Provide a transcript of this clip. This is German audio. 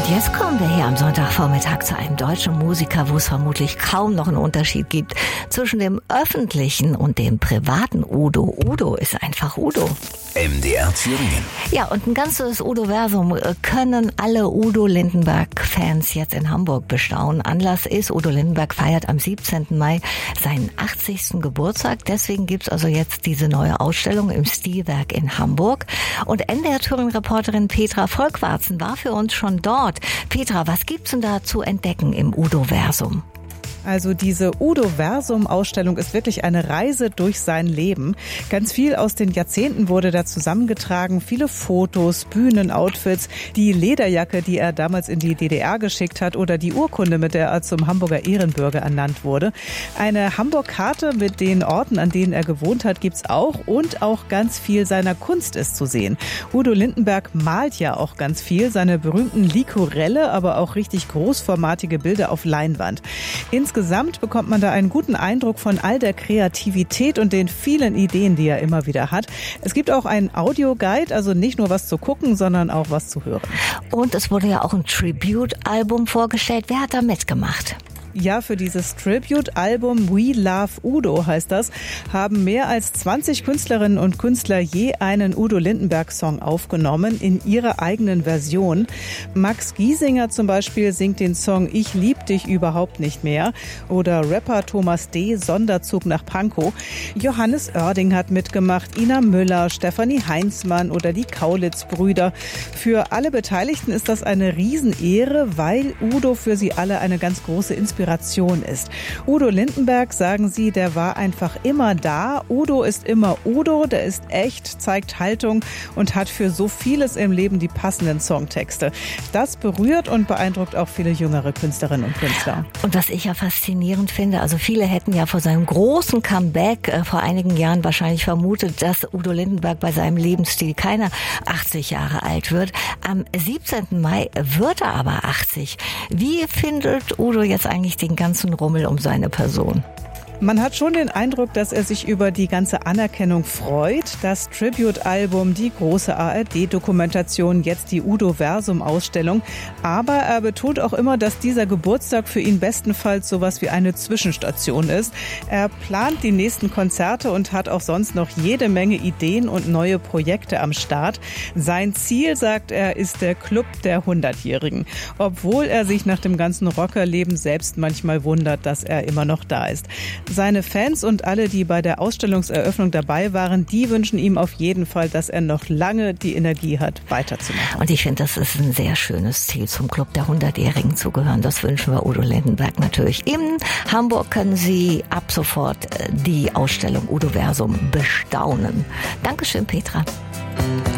Und jetzt kommen wir hier am Sonntagvormittag zu einem deutschen Musiker, wo es vermutlich kaum noch einen Unterschied gibt zwischen dem öffentlichen und dem privaten Udo. Udo ist einfach Udo. MDR Thüringen. Ja, und ein ganzes Udo-Versum können alle Udo Lindenberg-Fans jetzt in Hamburg bestaunen. Anlass ist, Udo Lindenberg feiert am 17. Mai seinen 80. Geburtstag. Deswegen gibt's also jetzt diese neue Ausstellung im Stilwerk in Hamburg. Und MDR Thüringen-Reporterin Petra Volkwarzen war für uns schon dort. Petra, was gibt's denn da zu entdecken im Udo-Versum? Also diese Udo-Versum-Ausstellung ist wirklich eine Reise durch sein Leben. Ganz viel aus den Jahrzehnten wurde da zusammengetragen. Viele Fotos, Bühnenoutfits, die Lederjacke, die er damals in die DDR geschickt hat oder die Urkunde, mit der er zum Hamburger Ehrenbürger ernannt wurde. Eine Hamburg-Karte mit den Orten, an denen er gewohnt hat, gibt's auch. Und auch ganz viel seiner Kunst ist zu sehen. Udo Lindenberg malt ja auch ganz viel. Seine berühmten Likorelle, aber auch richtig großformatige Bilder auf Leinwand. Insgesamt bekommt man da einen guten Eindruck von all der Kreativität und den vielen Ideen, die er immer wieder hat. Es gibt auch einen Audioguide, also nicht nur was zu gucken, sondern auch was zu hören. Und es wurde ja auch ein Tribute-Album vorgestellt. Wer hat da mitgemacht? Ja, für dieses Tribute-Album We Love Udo heißt das, haben mehr als 20 Künstlerinnen und Künstler je einen Udo Lindenberg-Song aufgenommen in ihrer eigenen Version. Max Giesinger zum Beispiel singt den Song Ich lieb dich überhaupt nicht mehr oder Rapper Thomas D. Sonderzug nach Pankow. Johannes Oerding hat mitgemacht, Ina Müller, Stefanie Heinzmann oder die Kaulitz-Brüder. Für alle Beteiligten ist das eine Riesenehre, weil Udo für sie alle eine ganz große Inspiration ist. Udo Lindenberg, sagen sie, der war einfach immer da. Udo ist immer Udo, der ist echt, zeigt Haltung und hat für so vieles im Leben die passenden Songtexte. Das berührt und beeindruckt auch viele jüngere Künstlerinnen und Künstler. Und was ich ja faszinierend finde, also viele hätten ja vor seinem großen Comeback vor einigen Jahren wahrscheinlich vermutet, dass Udo Lindenberg bei seinem Lebensstil keine 80 Jahre alt wird. Am 17. Mai wird er aber 80. Wie findet Udo jetzt eigentlich den ganzen Rummel um seine Person? Man hat schon den Eindruck, dass er sich über die ganze Anerkennung freut. Das Tribute-Album, die große ARD-Dokumentation, jetzt die Udo-Versum-Ausstellung. Aber er betont auch immer, dass dieser Geburtstag für ihn bestenfalls sowas wie eine Zwischenstation ist. Er plant die nächsten Konzerte und hat auch sonst noch jede Menge Ideen und neue Projekte am Start. Sein Ziel, sagt er, ist der Club der 100-Jährigen. Obwohl er sich nach dem ganzen Rockerleben selbst manchmal wundert, dass er immer noch da ist. Seine Fans und alle, die bei der Ausstellungseröffnung dabei waren, die wünschen ihm auf jeden Fall, dass er noch lange die Energie hat, weiterzumachen. Und ich finde, das ist ein sehr schönes Ziel, zum Club der 100-Jährigen zu gehören. Das wünschen wir Udo Lindenberg natürlich. In Hamburg können Sie ab sofort die Ausstellung Udo Versum bestaunen. Dankeschön, Petra.